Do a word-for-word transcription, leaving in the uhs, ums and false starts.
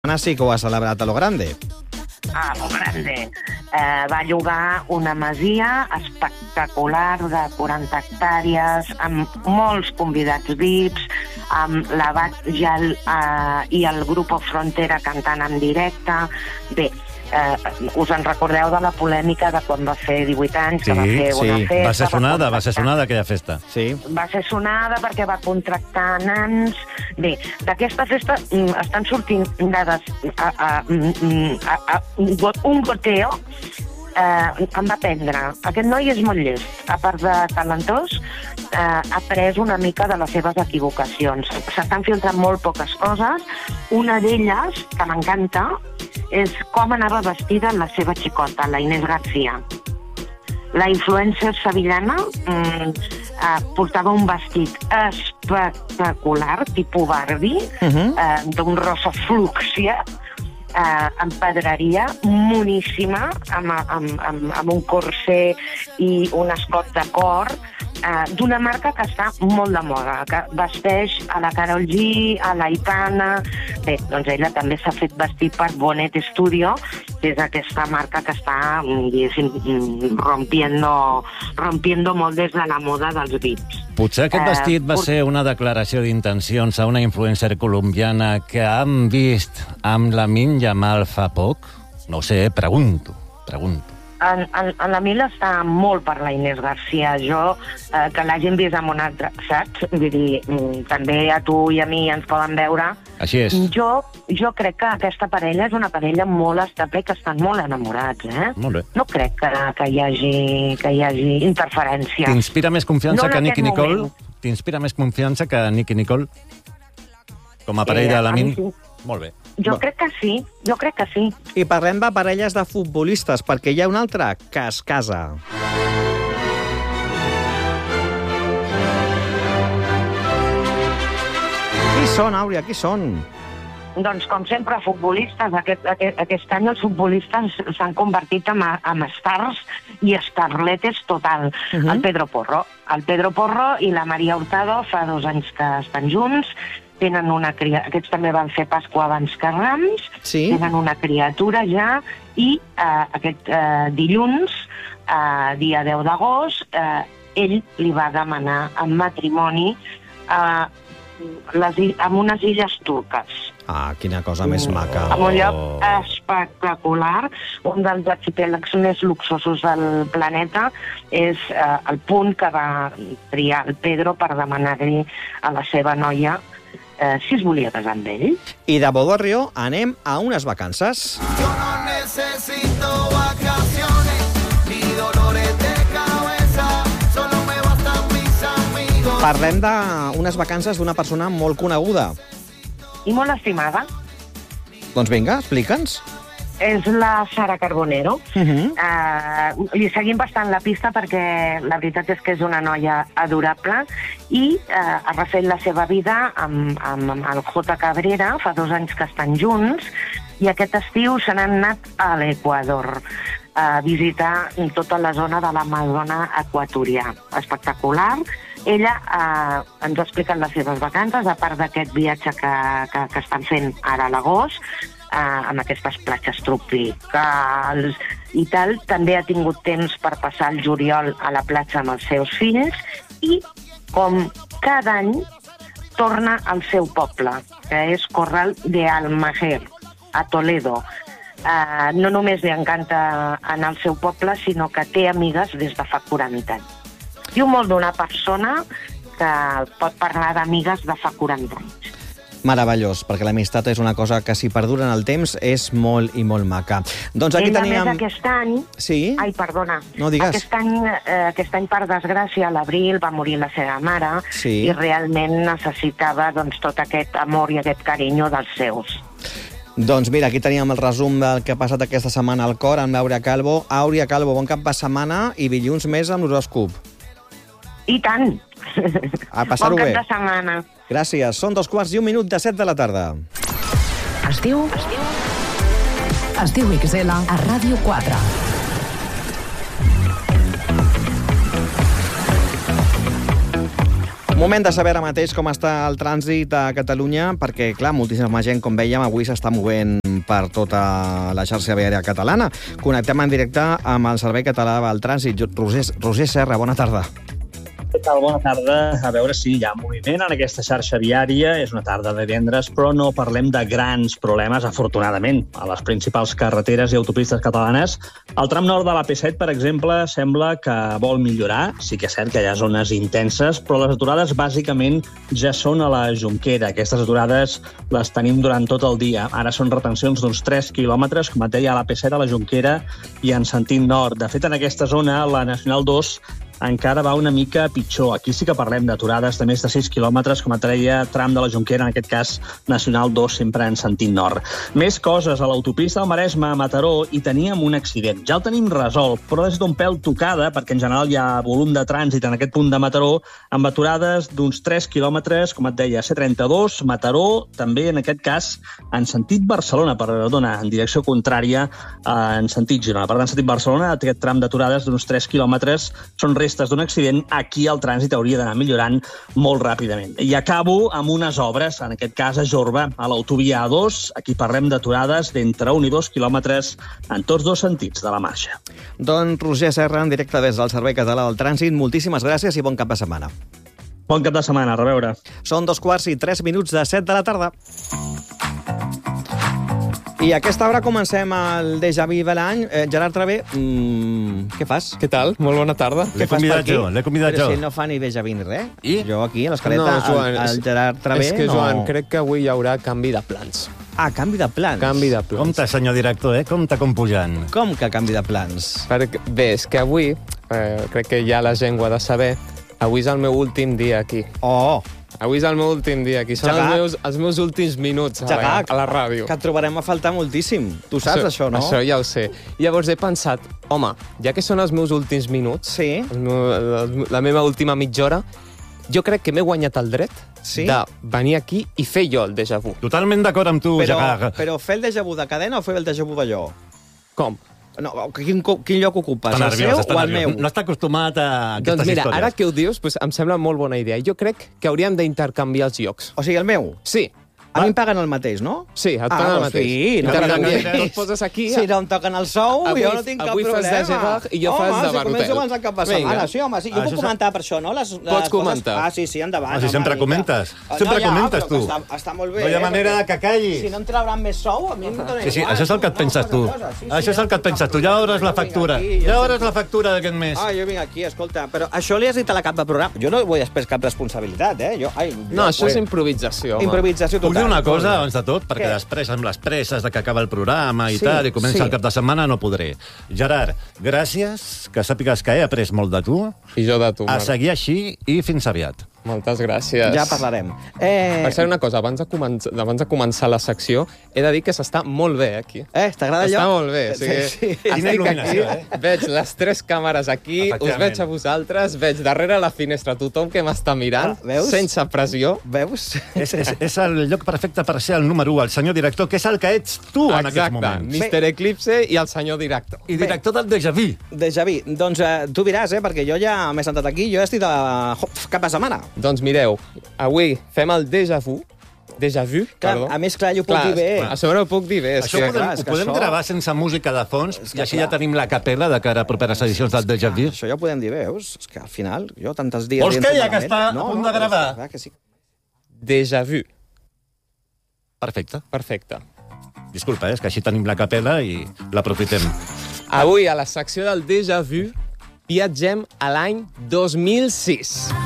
Sí que ho ha celebrat a lo grande. A lo grande. Eh, va llogar una masia espectacular de quaranta hectàrees, amb molts convidats V I Ps, amb l'Abat Gel eh, i el Grupo Frontera cantant en directe. Bé, eh, us en recordeu de la polèmica de quan va fer divuit anys, sí, que va fer sí. una festa... Va ser sonada, va, va ser sonada aquella festa. Sí. Va ser sonada perquè va contractar nans. Bé, d'aquesta festa mm, estan sortint dades a, a, a, a, a un goteo. Eh, em va prendre. Aquest noi és molt llest. A part de talentós, eh, ha après una mica de les seves equivocacions. S'estan filtrant molt poques coses. Una d'elles, que m'encanta, és com anava vestida la seva xicota, la Inés García. La influencer sevillana mm, eh, portava un vestit espectacular, tipus Barbie, uh-huh. eh, d'un rosa flúxia, eh, amb pedreria moníssima, amb, amb, amb, amb un corsé i un escot de cor, eh, d'una marca que està molt de moda, que vesteix a la Karol G, a la Aitana. Bé, doncs ella també s'ha fet vestir per Bonnet Studio, que és aquesta marca que està, diguéssim, rompiendo, rompiendo molt des de la moda dels V I Ps. Potser aquest vestit va ser una declaració d'intencions a una influencer colombiana que han vist amb la Min Yamal fa poc? No ho sé, pregunto, pregunto. En, en, en la Mila està molt per la Inés García. Jo, eh, que l'hagin vist amb un altre, saps? Vull dir, també a tu i a mi ens poden veure. Així és. Jo, jo crec que aquesta parella és una parella molt estable i que estan molt enamorats, eh? Molt bé. No crec que, que, hi, hagi, que hi hagi interferència. T'inspira més confiança no que Nicky Nicole? Moment. T'inspira més confiança que Nicky Nicole? Com a parella eh, de la Min? Sí. Molt bé. Jo crec que sí, jo crec que sí. I parlem de parelles de futbolistes, perquè hi ha un altre que es casa. Qui són, Àuria, qui són? Doncs, com sempre, futbolistes. Aquest, aquest, aquest any els futbolistes s'han convertit en, en stars i starletes total. Uh-huh. El Pedro Porro. El Pedro Porro i la Maria Hurtado fa dos anys que estan junts. Tenen una cria... Aquests també van fer Pasqua abans que Rams. Sí. Tenen una criatura ja. I eh, aquest eh, dilluns, eh, dia deu d'agost, eh, ell li va demanar en matrimoni eh, les, en unes illes turques. Ah, quina cosa més maca. En un lloc espectacular, un dels arxipèlags més luxosos del planeta. És eh, el punt que va triar el Pedro per demanar-li a la seva noia eh, si es volia casar amb ell. I de Bodo a Rio anem a unes vacances. Yo no necesito vacaciones ni dolores de cabeza, solo me bastan mis amigos. Parlem d'unes vacances d'una persona molt coneguda. I molt estimada. Doncs vinga, explica'ns. És la Sara Carbonero. Uh-huh. Uh, li seguim bastant la pista perquè la veritat és que és una noia adorable i uh, ha refet la seva vida amb, amb, amb el J. Cabrera, fa dos anys que estan junts, i aquest estiu se n'han anat a l'Equador a visitar tota la zona de l'Amazona equatorià. Espectacular. Ella eh, ens ha explicat les seves vacances, a part d'aquest viatge que, que, que estan fent ara a l'agost, eh, amb aquestes platges tropicals i tal. També ha tingut temps per passar el juliol a la platja amb els seus fills i, com cada any, torna al seu poble, que és Corral de Almaguer, a Toledo. Eh, no només li encanta anar al seu poble, sinó que té amigues des de fa quaranta anys. Diu molt d'una persona que pot parlar d'amigues de fa quaranta anys. Meravellós, perquè l'amistat és una cosa que si perdura en el temps és molt i molt maca. Doncs aquí Ella, teníem... més, aquest any... Sí? Ai, perdona. No, digues. Aquest any, eh, aquest any, per desgràcia, a l'abril va morir la seva mare. Sí. I realment necessitava doncs, tot aquest amor i aquest carinyo dels seus. Doncs mira, aquí teníem el resum del que ha passat aquesta setmana al cor amb l'Àuria Calvo. Àuria Calvo, bon cap de setmana i dilluns més amb l'horòscop. I tant! A passar-ho bon bé. cap de setmana. Gràcies. Són dos quarts i un minut de set de la tarda. Es diu... Es diu... Es diu X L a Ràdio quatre. Moment de saber ara mateix com està el trànsit a Catalunya, perquè, clar, moltíssima gent, com veiem, avui s'està movent per tota la xarxa viària catalana. Connectem en directe amb el Servei Català del Trànsit. Roger, Roger Serra, bona tarda. Què tal? Bona tarda. A veure si hi ha moviment en aquesta xarxa viària. És una tarda de divendres, però no parlem de grans problemes, afortunadament. A les principals carreteres i autopistes catalanes, el tram nord de la P set, per exemple, sembla que vol millorar. Sí que és cert que hi ha zones intenses, però les aturades bàsicament ja són a la Jonquera. Aquestes aturades les tenim durant tot el dia. Ara són retencions d'uns tres quilòmetres, com et deia, a la P set, a la Jonquera i en sentit nord. De fet, en aquesta zona, la Nacional dos encara va una mica pitjor. Aquí sí que parlem d'aturades de més de sis quilòmetres, com et deia, tram de la Jonquera, en aquest cas Nacional dos, sempre en sentit nord. Més coses, a l'autopista del Maresme a Mataró hi teníem un accident. Ja el tenim resolt, però és d'un pèl tocada, perquè en general hi ha volum de trànsit en aquest punt de Mataró, amb aturades d'uns tres quilòmetres, com et deia, C trenta-dos, Mataró, també en aquest cas en sentit Barcelona, perdona, en direcció contrària en sentit Girona. Per tant, en sentit Barcelona, aquest tram d'aturades d'uns tres quilòmetres són restes d'un accident. Aquí el trànsit hauria d'anar millorant molt ràpidament. I acabo amb unes obres, en aquest cas a Jorba, a l'autovia A dos. Aquí parlem d'aturades d'entre un i dos quilòmetres en tots dos sentits de la marxa. Doncs Roger Serra, en directe des del Servei Català del Trànsit. Moltíssimes gràcies i bon cap de setmana. Bon cap de setmana, a reveure. Són dos quarts i tres minuts de set de la tarda. I a aquesta hora comencem el Déjà Vu de l'any. Eh, Gerard Travé, mmm, què fas? Què tal? Molt bona tarda. L'he convidat jo, l'he convidat Però jo. si no fa ni Déjà Vu ni res. I? Jo aquí, a l'escaleta, No, Joan, el, el Gerard Travé... És que, Joan, no... crec que avui hi haurà canvi de plans. Ah, canvi de plans. Canvi de plans. Compte, senyor director, eh? Compte com pujant. Com que canvi de plans? Perquè, bé, és que avui, eh, crec que ja la gent ho ha de saber, avui és el meu últim dia aquí. Oh, Avui és el meu últim dia aquí. Són els Gegant. meus, els meus últims minuts a la, Gegant, a la ràdio. que et trobarem a faltar moltíssim. Tu saps això, no? Això ja ho sé. Llavors he pensat, home, ja que són els meus últims minuts, Sí. el meu, el, la meva última mitja hora, jo crec que m'he guanyat el dret Sí? de venir aquí i fer jo el déjà vu. Totalment d'acord amb tu, Però, Gerard. però fer el déjà vu de cadena o fer el déjà vu d'allò? Com? No, quin, quin lloc ocupes? Està El nerviós, seu està o el nerviós. meu? No està acostumat a aquestes Doncs mira, històries. ara que ho dius, doncs em sembla molt bona idea. Jo crec que hauríem d'intercanviar els llocs. O sigui, el meu? Sí, A mi em paguen el mateix, no? sí, et Ah, paguen el doncs mateix. sí, no Intercanviem. tinc cap Tu et poses aquí... Si no em toquen el sou, Avui- jo no tinc cap avui fas problema. de Gerard i jo home, fas de si Barotel. començo abans del cap de setmana, Vinga. sí, home, sí. Jo Ah, puc això comentar per això, no? Les, les Pots coses- comentar. Ah, sí, sí, endavant. Ah, si home, sempre vinga. comentes. Ah, Sempre no, ja, comentes, però tu. que Està, està molt bé. No hi ha eh, manera perquè de que callis. Si no em trauran més sou, a mi em dona Sí, sí, igual. això és el que et No, penses tu. una cosa, sí, sí, Això és el que et penses tu. Ja veuràs la factura. Ja veuràs la factura d'aquest mes. Ah, jo vinc aquí, escolta, però això li has dit a la cap de programa. Jo no vull després cap responsabilitat, eh? Jo, ai, No, jo, això és ué, improvisació, home. improvisació Puc total. dir una cosa abans de tot? Perquè Què? després, amb les presses de que acaba el programa i Sí, tal, i comença sí. el cap de setmana, no podré. Gerard, gràcies, que sàpigues que he après molt de tu, I jo de tu, a Marc. seguir així i fins aviat. Moltes gràcies. Ja parlarem. Eh, Per cert, una cosa, abans de, començar, abans de començar la secció, he de dir que s'està molt bé aquí. eh t'agrada allò? Està molt bé. O sigui, Sí, sí. Quina Estic il·luminació, aquí, eh? veig les tres càmeres aquí, us Efectivament. veig a vosaltres, veig darrere la finestra tothom que m'està mirant, Ah, veus? sense pressió. Veus? És, és, és el lloc perfecte per ser el número u, el senyor director, que és el que ets tu en aquests Exacte, moments. mister Eclipse i el senyor director. I director del Déjà Vu. Déjà Vu. Doncs eh, tu diràs, eh? Perquè jo ja m'he sentat aquí, jo estic de hop, cap a setmana. Doncs mireu, avui fem el déjà vu, déjà vu, Clar, perdó. a més, clar, jo ho puc Clar, dir bé. A sobre ho puc dir bé. És Això que, ho podem, clar, és ho que podem això- gravar sense música de fons És i que així clar. ja tenim la capella de cara a properes edicions del Déjà Vu. Això ja ho podem dir bé, veus? És que al final, jo tantes dies... Vols dient que ja malament- que està a punt de gravar? és clar que sí. déjà vu. Perfecte. Perfecte. Disculpa, eh, és que així tenim la capella i l'aprofitem. Avui, a la secció del déjà vu, viatgem a l'any dos mil sis.